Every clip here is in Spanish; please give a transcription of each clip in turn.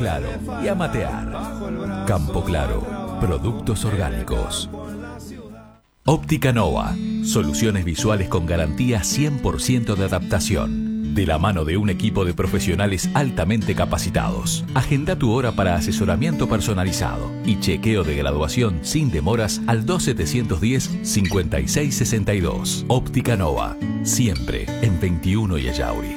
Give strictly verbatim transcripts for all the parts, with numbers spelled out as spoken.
Claro y a matear. Campo Claro, productos orgánicos. Óptica Nova, soluciones visuales con garantía cien por ciento de adaptación. De la mano de un equipo de profesionales altamente capacitados. Agenda tu hora para asesoramiento personalizado y chequeo de graduación sin demoras al dos setecientos diez, cincuenta y seis sesenta y dos. Óptica Nova, siempre en veintiuno y Ayauri.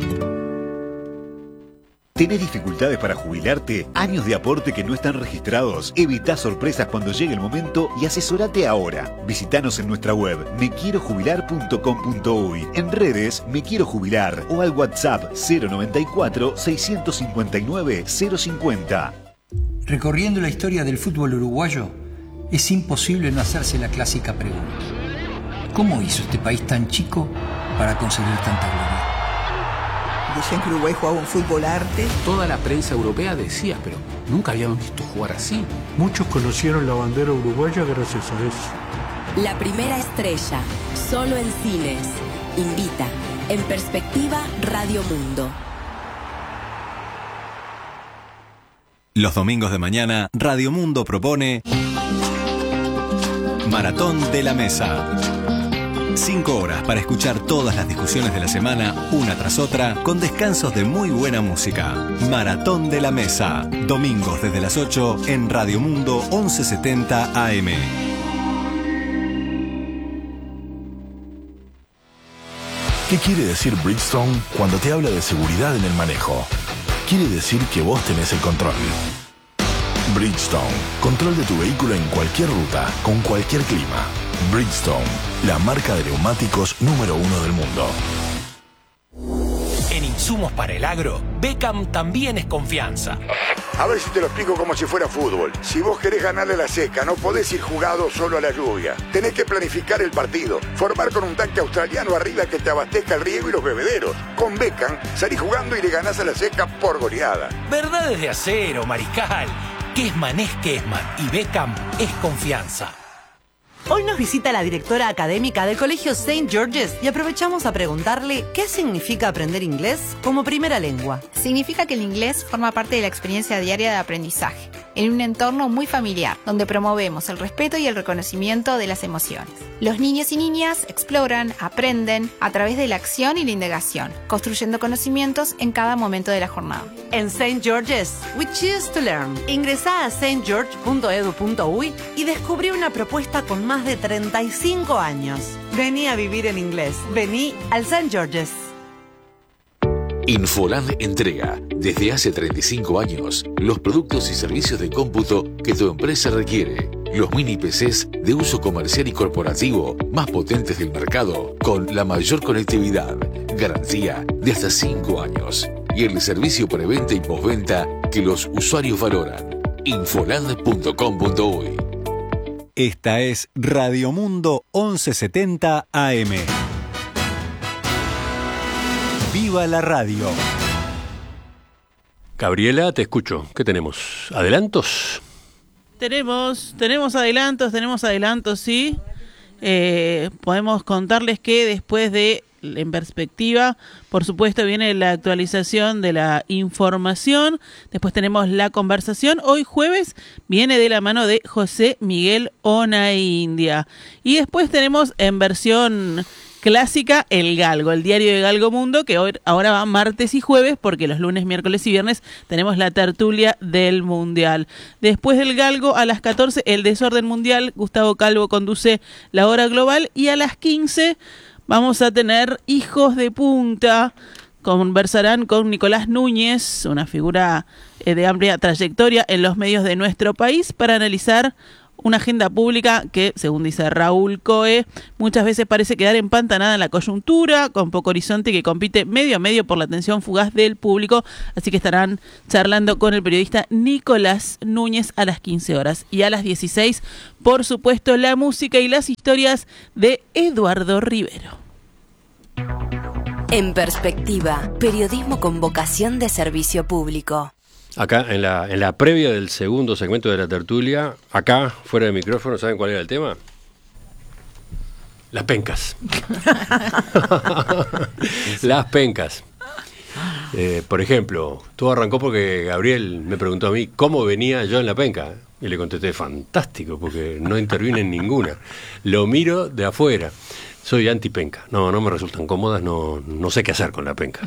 ¿Tenés dificultades para jubilarte? ¿Años de aporte que no están registrados? Evita sorpresas cuando llegue el momento y asesorate ahora. Visítanos en nuestra web me quiero jubilar punto com punto uy, en redes Me Quiero Jubilar o al WhatsApp cero noventa y cuatro, seiscientos cincuenta y nueve, cero cincuenta. Recorriendo la historia del fútbol uruguayo, es imposible no hacerse la clásica pregunta. ¿Cómo hizo este país tan chico para conseguir tanta gloria? Decían que Uruguay jugaba un fútbol arte. Toda la prensa europea decía, pero nunca habíamos visto jugar así. Muchos conocieron la bandera uruguaya gracias a eso. La primera estrella, solo en cines. Invita. En Perspectiva, Radio Mundo. Los domingos de mañana, Radio Mundo propone Maratón de la Mesa. Cinco horas para escuchar todas las discusiones de la semana, una tras otra, con descansos de muy buena música. Maratón de la Mesa. Domingos desde las ocho en Radio Mundo once setenta A M. ¿Qué quiere decir Bridgestone cuando te habla de seguridad en el manejo? Quiere decir que vos tenés el control. Bridgestone. Control de tu vehículo en cualquier ruta, con cualquier clima. Bridgestone, la marca de neumáticos número uno del mundo. En insumos para el agro, Beckham también es confianza. A ver si te lo explico como si fuera fútbol. Si vos querés ganarle a la seca, no podés ir jugado solo a la lluvia. Tenés que planificar el partido, formar con un tanque australiano arriba que te abastezca el riego y los bebederos. Con Beckham, salís jugando y le ganás a la seca por goleada. Verdades de acero, Mariscal. Kessman es Kessman y Beckham es confianza. Hoy nos visita la directora académica del Colegio Saint George's y aprovechamos a preguntarle qué significa aprender inglés como primera lengua. Significa que el inglés forma parte de la experiencia diaria de aprendizaje, en un entorno muy familiar, donde promovemos el respeto y el reconocimiento de las emociones. Los niños y niñas exploran, aprenden a través de la acción y la indagación, construyendo conocimientos en cada momento de la jornada. En Saint George's, we choose to learn. Ingresá a s t george punto e d u punto u y y descubrí una propuesta con más de treinta y cinco años. Vení a vivir en inglés. Vení al Saint George's. Infoland entrega, desde hace treinta y cinco años, los productos y servicios de cómputo que tu empresa requiere. Los mini P Cs de uso comercial y corporativo más potentes del mercado, con la mayor conectividad, garantía de hasta cinco años y el servicio preventa y postventa que los usuarios valoran. Infoland punto com punto uy. Esta es Radio Mundo once setenta A M. ¡Viva la radio! Gabriela, te escucho. ¿Qué tenemos? ¿Adelantos? Tenemos, tenemos adelantos, tenemos adelantos, sí. Eh, podemos contarles que después de En Perspectiva, por supuesto, viene la actualización de la información. Después tenemos la conversación. Hoy jueves viene de la mano de José Miguel Onaindia. Y después tenemos en versión clásica El Galgo, el diario de Galgo Mundo, que hoy, ahora va martes y jueves, porque los lunes, miércoles y viernes tenemos la tertulia del Mundial. Después del Galgo, a las catorce, El Desorden Mundial. Gustavo Calvo conduce La Hora Global. Y a las quince vamos a tener Hijos de Punta. Conversarán con Nicolás Núñez, una figura eh, de amplia trayectoria en los medios de nuestro país, para analizar una agenda pública que, según dice Raúl Coe, muchas veces parece quedar empantanada en la coyuntura, con poco horizonte, que compite medio a medio por la atención fugaz del público. Así que estarán charlando con el periodista Nicolás Núñez a las quince horas. Y a las dieciséis, por supuesto, la música y las historias de Eduardo Rivero. En Perspectiva, periodismo con vocación de servicio público. Acá, en la, en la previa del segundo segmento de la tertulia, acá, fuera del micrófono, ¿saben cuál era el tema? Las pencas. Las pencas. Eh, por ejemplo, todo arrancó porque Gabriel me preguntó a mí cómo venía yo en la penca. Y le contesté, fantástico, porque no intervine en ninguna. Lo miro de afuera. Soy anti-penca. No, no me resultan cómodas, no, no sé qué hacer con la penca.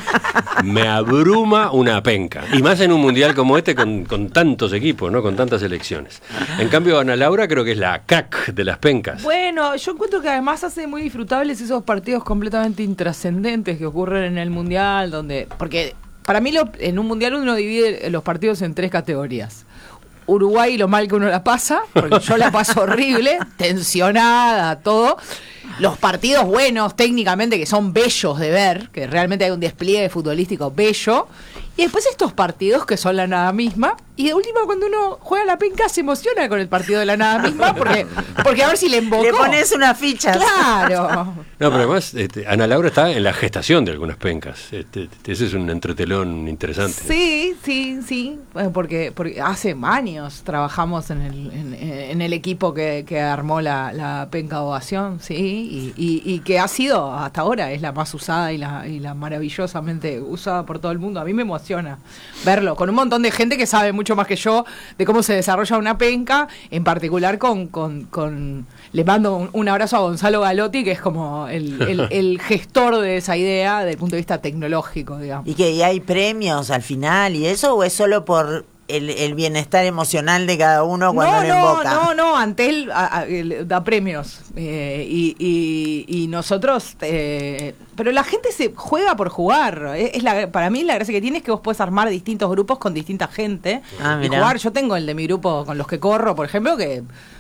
Me abruma una penca. Y más en un mundial como este con, con tantos equipos, ¿no? Con tantas selecciones. En cambio, Ana Laura creo que es la crack de las pencas. Bueno, yo encuentro que además hace muy disfrutables esos partidos completamente intrascendentes que ocurren en el mundial, donde porque para mí lo, en un mundial uno divide los partidos en tres categorías. Uruguay, lo mal que uno la pasa, porque yo la paso horrible, tensionada, todo. Los partidos buenos, técnicamente, que son bellos de ver, que realmente hay un despliegue futbolístico bello. Y después estos partidos que son la nada misma. Y de última, cuando uno juega la penca, se emociona con el partido de la nada misma, porque, porque a ver si le embocó. Le pones unas fichas. Claro. No, pero además, este, Ana Laura está en la gestación de algunas pencas. Este, ese es un entretelón interesante. Sí, sí, sí. Porque, porque hace años trabajamos en el, en, en el equipo que, que armó la, la penca ovación, sí. Y, y, y que ha sido, hasta ahora, es la más usada y la, y la maravillosamente usada por todo el mundo. A mí me emociona verlo, con un montón de gente que sabe mucho más que yo de cómo se desarrolla una penca, en particular con, con, con le mando un, un abrazo a Gonzalo Galotti, que es como el, el, el gestor de esa idea desde el punto de vista tecnológico, digamos. ¿Y que y hay premios al final y eso, o es solo por el, el bienestar emocional de cada uno cuando no, le no, invoca? No, no, Antel a, a, da premios eh, y, y, y nosotros... Eh, pero la gente se juega por jugar. Es la, para mí la gracia que tiene es que vos podés armar distintos grupos con distinta gente ah, y jugar. Yo tengo el de mi grupo con los que corro, por ejemplo, que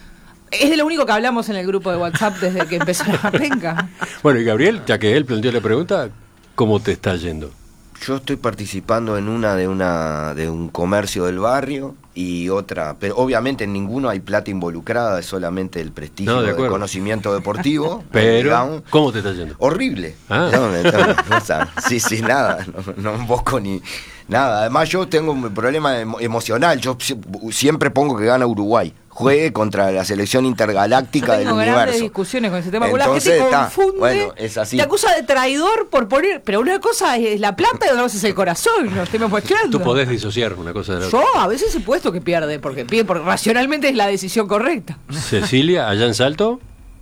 es de lo único que hablamos en el grupo de WhatsApp desde que empezó la penca. Bueno, y Gabriel, ya que él planteó la pregunta, ¿cómo te está yendo? Yo estoy participando en una de una de un comercio del barrio y otra, pero obviamente en ninguno hay plata involucrada, es solamente el prestigio no, de del conocimiento deportivo. Pero, digamos. ¿cómo te está yendo? Horrible. Ah. No, no, no, o sea, sí, sí, nada, no, no invoco ni nada. Además yo tengo un problema emo- emocional, yo siempre pongo que gana Uruguay. Juegue contra la selección intergaláctica del universo. Tengo grandes discusiones con ese tema. Entonces, la gente está, confunde, bueno, es así. te acusa de traidor por poner, pero una cosa es la plata y otra cosa es el corazón, nos estemos mezclando. Tú podés disociar una cosa de la Yo otra. a veces he puesto que pierde, porque pierde, porque racionalmente es la decisión correcta. Cecilia, allá en Salto.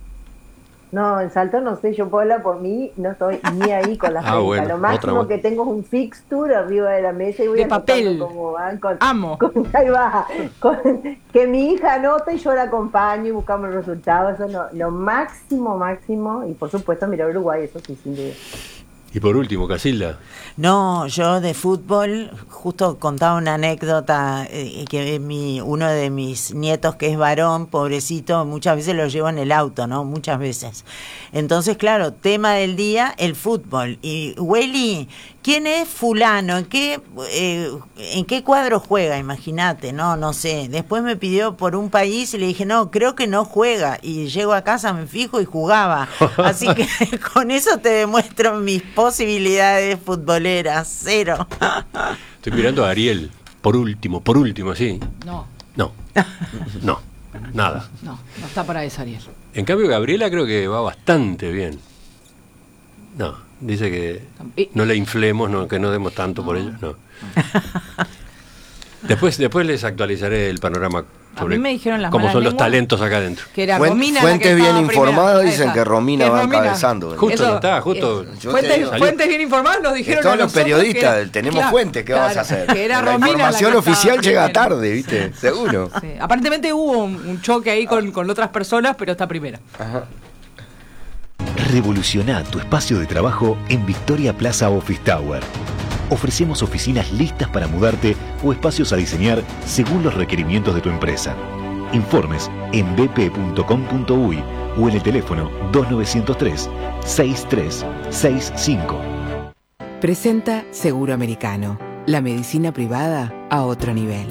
No, en Salto no sé, yo puedo hablar por mí, no estoy ni ahí con la ah, bueno, Lo máximo que tengo es un fixture arriba de la mesa y voy de papel. Cómo van con, Amo. Con, ahí va, con, que mi hija anota y yo la acompaño y buscamos el resultado. Eso es lo, lo máximo, máximo. Y por supuesto, mirar Uruguay, eso sí, sin duda. Y por último, Casilda. No, yo de fútbol, justo contaba una anécdota eh, que mi uno de mis nietos, que es varón, pobrecito, muchas veces lo llevo en el auto, ¿no? Muchas veces. Entonces, claro, tema del día, el fútbol. Y, Welly, ¿quién es fulano? ¿En qué, eh, en qué cuadro juega? Imagínate, no, no sé. Después me pidió por un país y le dije, no, creo que no juega. Y llego a casa, me fijo y jugaba. Así que con eso te demuestro mis posibilidades futboleras, cero. Estoy mirando a Ariel, por último, por último, sí. No. No, no, nada. No, no está para eso, Ariel. En cambio, Gabriela creo que va bastante bien. No, dice que no la inflemos, no, que no demos tanto no. por ella, no. Después, después les actualizaré el panorama sobre a mí me dijeron las cómo son lenguas, los talentos acá adentro. Que era Fuent, Romina fuentes la que bien informadas primera. dicen que Romina que va Romina. encabezando. Justo Eso, está, justo. Eh, fuentes, fuentes bien informadas nos dijeron todos a los periodistas, era, tenemos claro, fuentes, ¿qué claro, vas a hacer? Que era la Romina información la que oficial llega primero. tarde, ¿viste? Seguro. Sí. Aparentemente hubo un, un choque ahí con, con otras personas, pero está primera. Ajá. Revoluciona tu espacio de trabajo en Victoria Plaza Office Tower. Ofrecemos oficinas listas para mudarte o espacios a diseñar según los requerimientos de tu empresa. Informes en b p punto com punto u y o en el teléfono dos nueve cero tres, seis tres seis cinco. Presenta Seguro Americano, la medicina privada a otro nivel.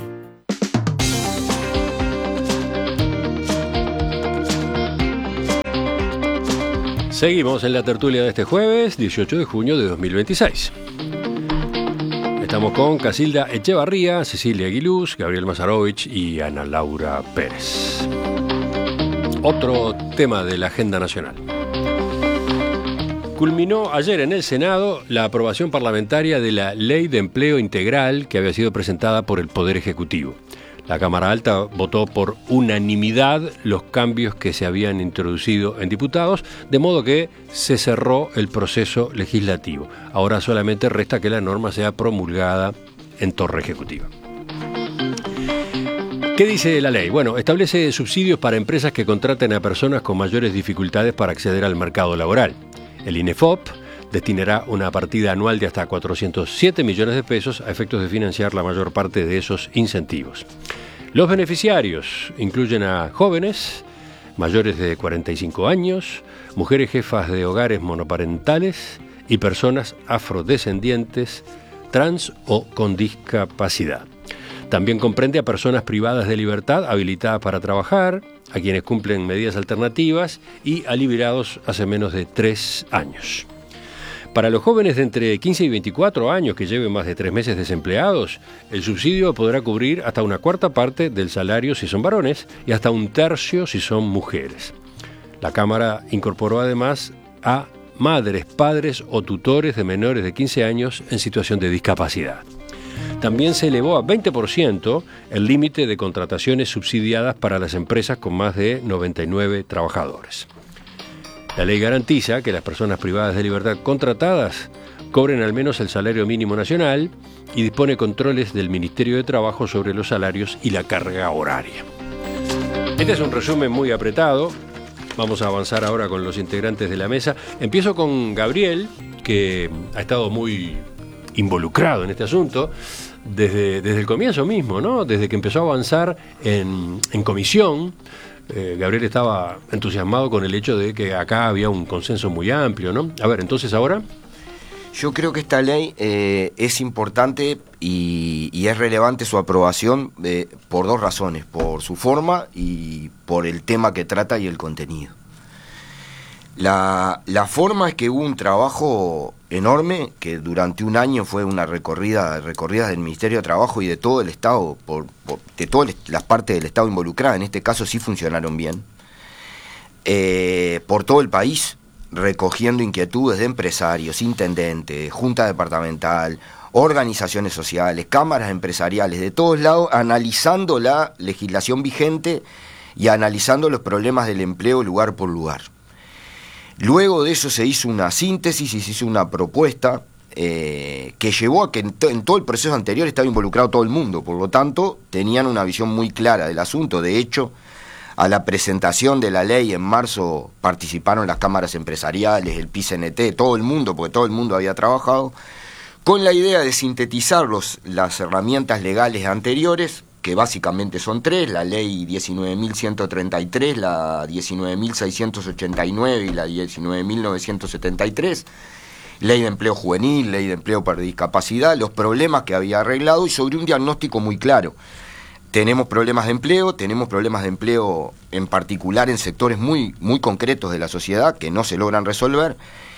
Seguimos en la tertulia de este jueves, dieciocho de junio de dos mil veintiséis. Estamos con Casilda Echevarría, Cecilia Aguiluz, Gabriel Mazarovich y Ana Laura Pérez. Otro tema de la agenda nacional. culminó ayer en el Senado la aprobación parlamentaria de la Ley de Empleo Integral que había sido presentada por el Poder Ejecutivo. La Cámara Alta votó por unanimidad los cambios que se habían introducido en diputados, de modo que se cerró el proceso legislativo. Ahora solamente resta que la norma sea promulgada en torre ejecutiva. ¿Qué dice la ley? Bueno, establece subsidios para empresas que contraten a personas con mayores dificultades para acceder al mercado laboral. El INEFOP destinará una partida anual de hasta cuatrocientos siete millones de pesos a efectos de financiar la mayor parte de esos incentivos. Los beneficiarios incluyen a jóvenes, mayores de cuarenta y cinco años, mujeres jefas de hogares monoparentales y personas afrodescendientes, trans o con discapacidad. También comprende a personas privadas de libertad habilitadas para trabajar, a quienes cumplen medidas alternativas y a liberados hace menos de tres años. Para los jóvenes de entre quince y veinticuatro años que lleven más de tres meses desempleados, el subsidio podrá cubrir hasta una cuarta parte del salario si son varones y hasta un tercio si son mujeres. La Cámara incorporó además a madres, padres o tutores de menores de quince años en situación de discapacidad. También se elevó a veinte por ciento el límite de contrataciones subsidiadas para las empresas con más de noventa y nueve trabajadores. La ley garantiza que las personas privadas de libertad contratadas cobren al menos el salario mínimo nacional y dispone controles del Ministerio de Trabajo sobre los salarios y la carga horaria. Este es un resumen muy apretado. Vamos a avanzar ahora con los integrantes de la mesa. Empiezo con Gabriel, que ha estado muy involucrado en este asunto desde, desde el comienzo mismo, ¿no? Desde que empezó a avanzar en, en comisión. Eh, Gabriel estaba entusiasmado con el hecho de que acá había un consenso muy amplio, ¿no? A ver, entonces ahora... Yo creo que esta ley eh, es importante y, y es relevante su aprobación eh, por dos razones, por su forma y por el tema que trata y el contenido. La, la forma es que hubo un trabajo enorme, que durante un año fue una recorrida, recorridas del Ministerio de Trabajo y de todo el Estado, por, por, de todas las partes del Estado involucradas, en este caso sí funcionaron bien, eh, por todo el país, recogiendo inquietudes de empresarios, intendentes, junta departamental, organizaciones sociales, cámaras empresariales, de todos lados, analizando la legislación vigente y analizando los problemas del empleo lugar por lugar. Luego de eso se hizo una síntesis y se hizo una propuesta eh, que llevó a que en, to- en todo el proceso anterior estaba involucrado todo el mundo, por lo tanto tenían una visión muy clara del asunto. De hecho, a la presentación de la ley en marzo participaron las cámaras empresariales, el P I C N T, todo el mundo, porque todo el mundo había trabajado, con la idea de sintetizar los, las herramientas legales anteriores, que básicamente son tres: la ley diecinueve mil ciento treinta y tres, la diecinueve mil seiscientos ochenta y nueve y la diecinueve mil novecientos setenta y tres, ley de empleo juvenil, ley de empleo para discapacidad, los problemas que había arreglado y sobre un diagnóstico muy claro. Tenemos problemas de empleo, tenemos problemas de empleo en particular en sectores muy, muy concretos de la sociedad que no se logran resolver.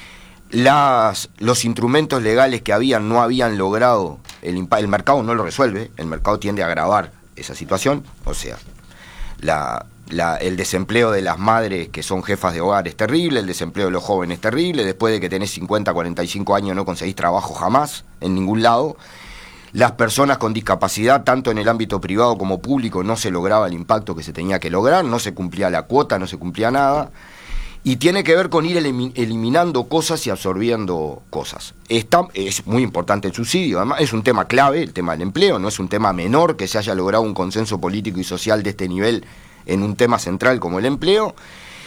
Las, los instrumentos legales que habían no habían logrado, el, el mercado no lo resuelve, el mercado tiende a agravar esa situación, o sea, la, la, el desempleo de las madres que son jefas de hogar es terrible, el desempleo de los jóvenes es terrible, después de que tenés cincuenta, cuarenta y cinco años no conseguís trabajo jamás, en ningún lado. Las personas con discapacidad, tanto en el ámbito privado como público, no se lograba el impacto que se tenía que lograr, no se cumplía la cuota, no se cumplía nada. Y tiene que ver con ir eliminando cosas y absorbiendo cosas. Está, es muy importante el subsidio, además es un tema clave, el tema del empleo, no es un tema menor que se haya logrado un consenso político y social de este nivel en un tema central como el empleo.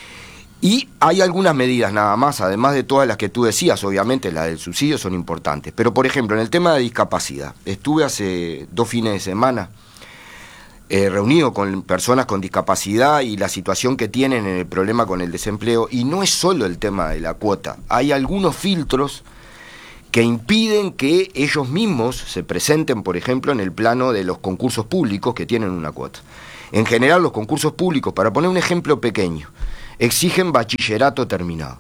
Y hay algunas medidas nada más, además de todas las que tú decías, obviamente las del subsidio son importantes. Pero por ejemplo, en el tema de discapacidad, estuve hace dos fines de semana Eh, reunido con personas con discapacidad y la situación que tienen en el problema con el desempleo, y no es solo el tema de la cuota, hay algunos filtros que impiden que ellos mismos se presenten, por ejemplo, en el plano de los concursos públicos que tienen una cuota. En general, los concursos públicos, para poner un ejemplo pequeño, exigen bachillerato terminado.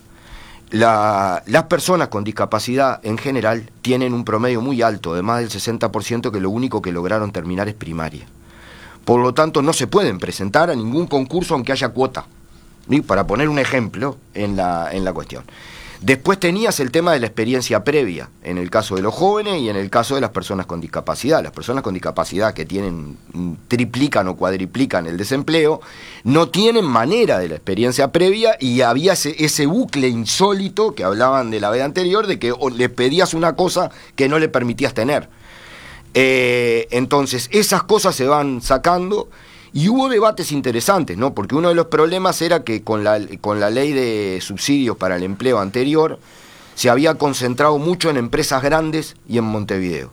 La, las personas con discapacidad en general tienen un promedio muy alto, de más del sesenta por ciento, que lo único que lograron terminar es primaria. Por lo tanto, no se pueden presentar a ningún concurso aunque haya cuota. ¿Sí? Para poner un ejemplo en la, en la cuestión. Después tenías el tema de la experiencia previa, en el caso de los jóvenes y en el caso de las personas con discapacidad. Las personas con discapacidad que tienen, triplican o cuadriplican el desempleo, no tienen manera de la experiencia previa, y había ese, ese bucle insólito que hablaban de la vez anterior, de que le pedías una cosa que no le permitías tener. Eh, entonces, esas cosas se van sacando. Y hubo debates interesantes, ¿no? Porque uno de los problemas era que con la, con la ley de subsidios para el empleo anterior se había concentrado mucho en empresas grandes y en Montevideo.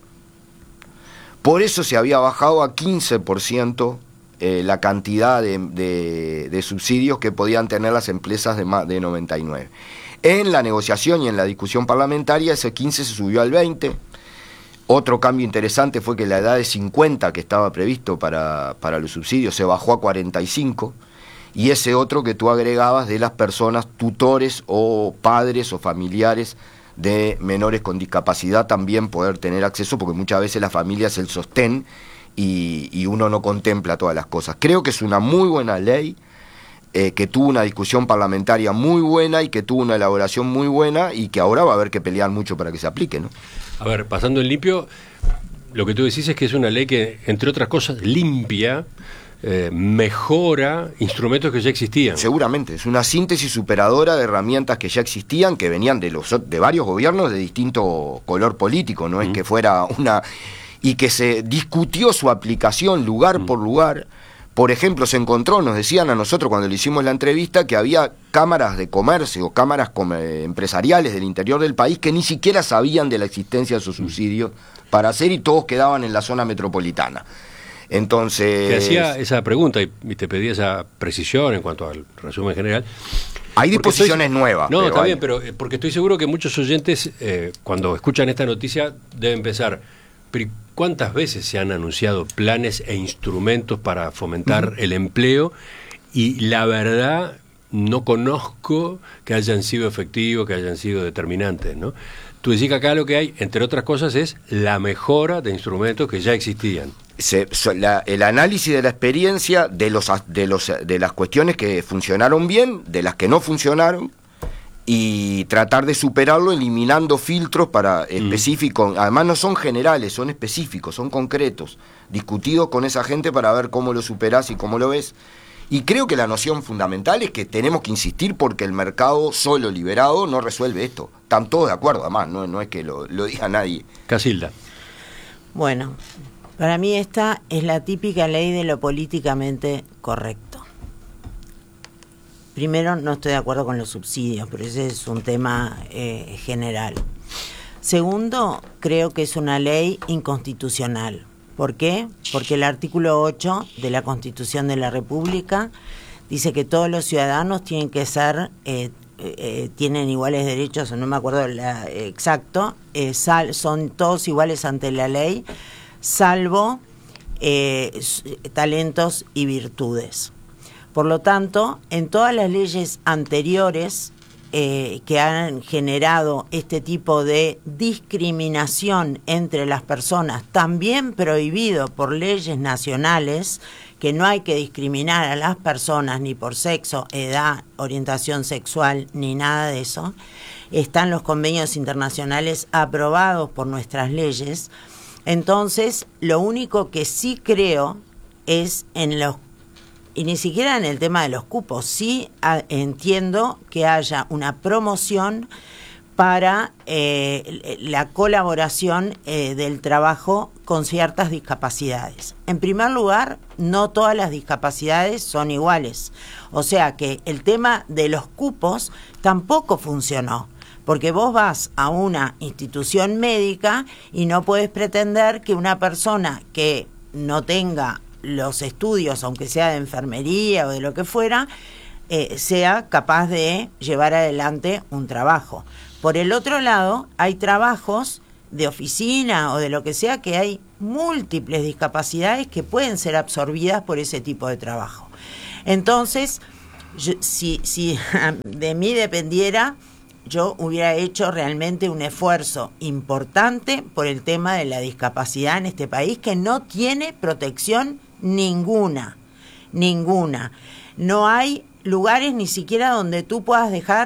Por eso se había bajado a quince por ciento eh, la cantidad de, de, de subsidios que podían tener las empresas de, más de noventa y nueve. En la negociación y en la discusión parlamentaria ese quince se subió al veinte. Otro cambio interesante fue que la edad de cincuenta que estaba previsto para, para los subsidios se bajó a cuarenta y cinco, y ese otro que tú agregabas de las personas tutores o padres o familiares de menores con discapacidad también poder tener acceso, porque muchas veces la familia es el sostén y, y uno no contempla todas las cosas. Creo que es una muy buena ley, eh, que tuvo una discusión parlamentaria muy buena y que tuvo una elaboración muy buena, y que ahora va a haber que pelear mucho para que se aplique, ¿no? A ver, pasando en limpio, lo que tú decís es que es una ley que, entre otras cosas, limpia, eh, mejora instrumentos que ya existían. Seguramente, es una síntesis superadora de herramientas que ya existían, que venían de los de varios gobiernos de distinto color político, no es mm. que fuera una... y que se discutió su aplicación lugar mm. por lugar. Por ejemplo, se encontró, nos decían a nosotros cuando le hicimos la entrevista, que había cámaras de comercio, cámaras empresariales del interior del país que ni siquiera sabían de la existencia de esos subsidios para hacer, y todos quedaban en la zona metropolitana. Entonces... Te hacía esa pregunta y te pedía esa precisión en cuanto al resumen general. Hay disposiciones estoy, nuevas. No, pero está hay. bien, pero porque estoy seguro que muchos oyentes, eh, cuando escuchan esta noticia, deben pensar... Pero ¿cuántas veces se han anunciado planes e instrumentos para fomentar uh-huh. el empleo? Y la verdad, no conozco que hayan sido efectivos, que hayan sido determinantes, ¿no? Tú decís que acá lo que hay, entre otras cosas, es la mejora de instrumentos que ya existían. Se, so, la, el análisis de la experiencia, de, los, de, los, de las cuestiones que funcionaron bien, de las que no funcionaron, y tratar de superarlo eliminando filtros para específicos, mm. además no son generales, son específicos, son concretos, discutidos con esa gente para ver cómo lo superás y cómo lo ves. Y creo que la noción fundamental es que tenemos que insistir, porque el mercado solo liberado no resuelve esto. Están todos de acuerdo, además, no, no es que lo, lo diga nadie. Casilda. Bueno, para mí esta es la típica ley de lo políticamente correcto. Primero, no estoy de acuerdo con los subsidios, pero ese es un tema eh, general. Segundo, creo que es una ley inconstitucional. ¿Por qué? Porque el artículo ocho de la Constitución de la República dice que todos los ciudadanos tienen que ser, eh, eh, tienen iguales derechos, no me acuerdo la, eh, exacto, eh, sal, son todos iguales ante la ley, salvo eh, talentos y virtudes. Por lo tanto, en todas las leyes anteriores eh, que han generado este tipo de discriminación entre las personas, también prohibido por leyes nacionales, que no hay que discriminar a las personas ni por sexo, edad, orientación sexual, ni nada de eso, están los convenios internacionales aprobados por nuestras leyes. Entonces, lo único que sí creo es en los y ni siquiera en el tema de los cupos, sí a, entiendo que haya una promoción para eh, la colaboración eh, del trabajo con ciertas discapacidades. En primer lugar, no todas las discapacidades son iguales, o sea que el tema de los cupos tampoco funcionó, porque vos vas a una institución médica y no puedes pretender que una persona que no tenga los estudios, aunque sea de enfermería o de lo que fuera, eh, sea capaz de llevar adelante un trabajo. Por el otro lado, hay trabajos de oficina o de lo que sea que hay múltiples discapacidades que pueden ser absorbidas por ese tipo de trabajo. Entonces, yo, si, si de mí dependiera, yo hubiera hecho realmente un esfuerzo importante por el tema de la discapacidad en este país, que no tiene protección ninguna, ninguna. No hay lugares ni siquiera donde tú puedas dejar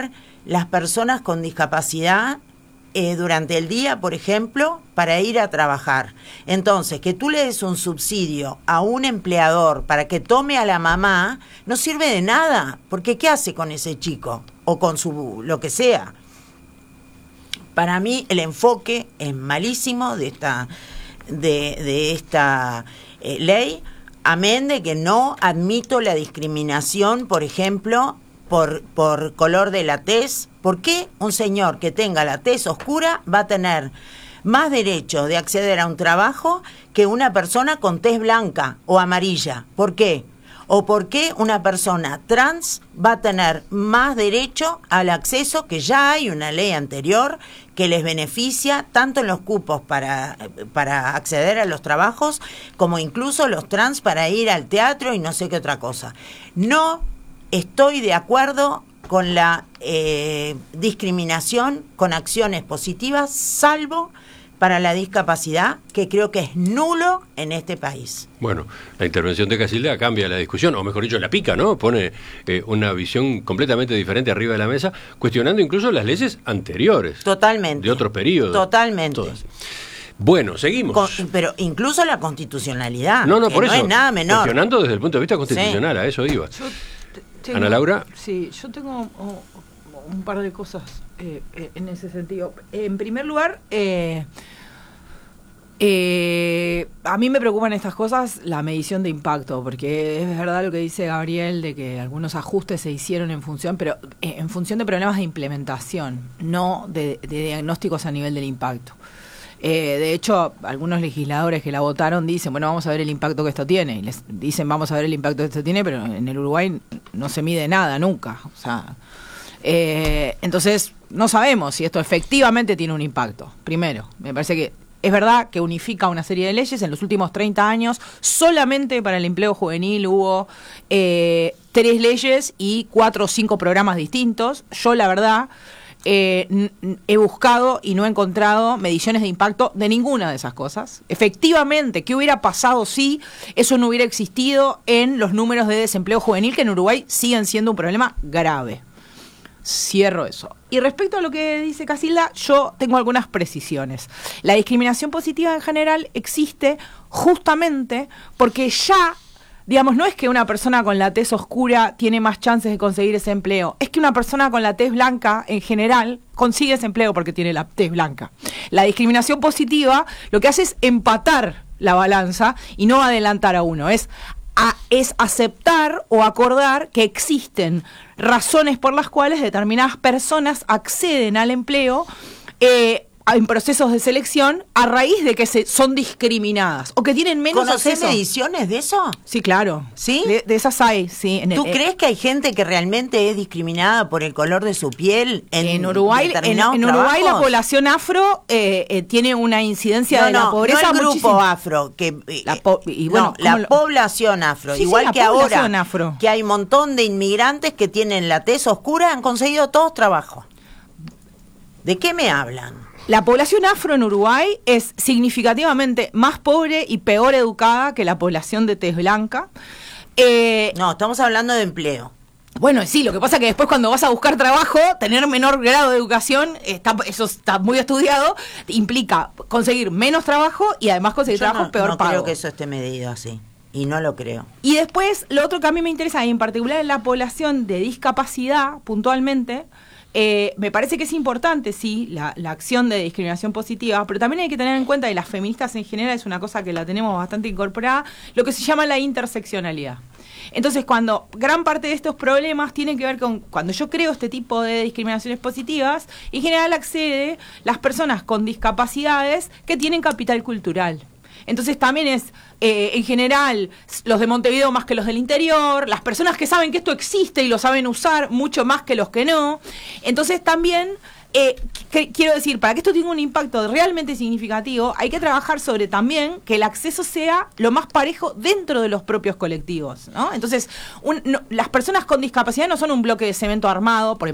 las personas con discapacidad eh, durante el día, por ejemplo, para ir a trabajar. Entonces, que tú le des un subsidio a un empleador para que tome a la mamá, no sirve de nada, porque ¿qué hace con ese chico? O con su lo que sea. Para mí el enfoque es malísimo de esta, de, de esta eh, ley, amén de que no admito la discriminación, por ejemplo, por, por color de la tez. ¿Por qué un señor que tenga la tez oscura va a tener más derecho de acceder a un trabajo que una persona con tez blanca o amarilla? ¿Por qué? ¿O por qué una persona trans va a tener más derecho al acceso, que ya hay una ley anterior que les beneficia tanto en los cupos para, para acceder a los trabajos, como incluso los trans para ir al teatro y no sé qué otra cosa? No estoy de acuerdo con la eh, discriminación con acciones positivas, salvo para la discapacidad, que creo que es nulo en este país. Bueno, la intervención de Casilda cambia la discusión, o mejor dicho, la pica, ¿no? Pone eh, una visión completamente diferente arriba de la mesa, cuestionando incluso las leyes anteriores. Totalmente. De otros periodos. Totalmente. Todas. Bueno, seguimos. Con, pero incluso la constitucionalidad, no, no, que por no eso, es nada menor. Cuestionando desde el punto de vista constitucional, sí. A eso iba. Yo tengo, Ana Laura. Sí, yo tengo oh, un par de cosas eh, eh, en ese sentido. En primer lugar, eh, eh, a mí me preocupan estas cosas, la medición de impacto, porque es verdad lo que dice Gabriel de que algunos ajustes se hicieron en función, pero eh, en función de problemas de implementación, no de, de diagnósticos a nivel del impacto. Eh, de hecho, algunos legisladores que la votaron dicen, bueno, vamos a ver el impacto que esto tiene. Y les dicen, vamos a ver el impacto que esto tiene, pero en el Uruguay no se mide nada, nunca. O sea, eh, entonces, no sabemos si esto efectivamente tiene un impacto. Primero, me parece que es verdad que unifica una serie de leyes. En los últimos treinta años, solamente para el empleo juvenil hubo eh, tres leyes y cuatro o cinco programas distintos. Yo, la verdad... Eh, n- he buscado y no he encontrado mediciones de impacto de ninguna de esas cosas. Efectivamente, ¿qué hubiera pasado si eso no hubiera existido en los números de desempleo juvenil, que en Uruguay siguen siendo un problema grave? Cierro eso. Y respecto a lo que dice Casilda, yo tengo algunas precisiones. La discriminación positiva en general existe justamente porque ya... Digamos, no es que una persona con la tez oscura tiene más chances de conseguir ese empleo, es que una persona con la tez blanca, en general, consigue ese empleo porque tiene la tez blanca. La discriminación positiva lo que hace es empatar la balanza y no adelantar a uno, es, a, es aceptar o acordar que existen razones por las cuales determinadas personas acceden al empleo eh, en procesos de selección a raíz de que se son discriminadas o que tienen menos ¿Conocés acceso. mediciones de eso? Sí, claro. ¿Sí? De, de esas hay, sí. En ¿Tú el, crees que hay gente que realmente es discriminada por el color de su piel en, en Uruguay? En, en Uruguay la población afro eh, eh, tiene una incidencia no, de no, la pobreza no el grupo muchísimo. afro, que eh, la po y bueno, no, la lo... población afro, sí, igual sí, que ahora afro. que hay un montón de inmigrantes que tienen la tez oscura, han conseguido todos trabajo. ¿De qué me hablan? La población afro en Uruguay es significativamente más pobre y peor educada que la población de tez blanca. Eh, no, estamos hablando de empleo. Bueno, sí, lo que pasa es que después cuando vas a buscar trabajo, tener menor grado de educación, está, eso está muy estudiado, implica conseguir menos trabajo y además conseguir Yo trabajo no, peor no pago. No creo que eso esté medido así. Y no lo creo. Y después, lo otro que a mí me interesa, y en particular en la población de discapacidad, puntualmente, eh, me parece que es importante, sí, la, la acción de discriminación positiva, pero también hay que tener en cuenta, y las feministas en general es una cosa que la tenemos bastante incorporada, lo que se llama la interseccionalidad. Entonces, cuando gran parte de estos problemas tienen que ver con, cuando yo creo este tipo de discriminaciones positivas, en general accede las personas con discapacidades que tienen capital cultural. Entonces también es, eh, en general, los de Montevideo más que los del interior, las personas que saben que esto existe y lo saben usar mucho más que los que no. Entonces también, eh, que, quiero decir, para que esto tenga un impacto realmente significativo, hay que trabajar sobre también que el acceso sea lo más parejo dentro de los propios colectivos, ¿no? Entonces, un, no, las personas con discapacidad no son un bloque de cemento armado, por